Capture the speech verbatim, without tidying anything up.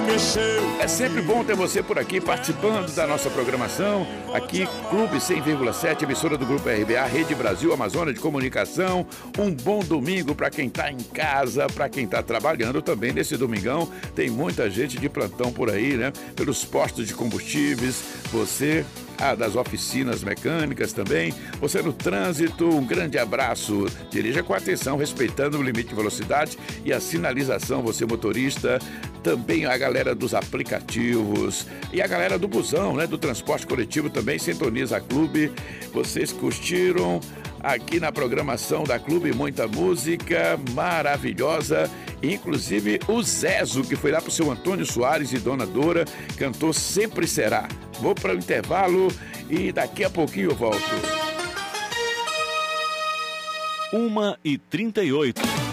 mexeu. É sempre bom ter você por aqui participando da nossa programação. Aqui, Clube cem vírgula sete, emissora do Grupo R B A, Rede Brasil, Amazônia de Comunicação. Um bom domingo para quem está em casa, para quem está trabalhando também nesse domingão. Tem muita gente de plantão por aí, né? Pelos postos de combustíveis, você... Ah, das oficinas mecânicas também. Você no trânsito, um grande abraço. Dirija com atenção, respeitando o limite de velocidade e a sinalização, você motorista. Também a galera dos aplicativos e a galera do busão, né? Do transporte coletivo também sintoniza a Clube. Vocês curtiram aqui na programação da Clube muita música maravilhosa. Inclusive o Zezo, que foi lá pro seu Antônio Soares e Dona Dora, cantou Sempre Será. Vou para o intervalo e daqui a pouquinho eu volto. uma e trinta e oito.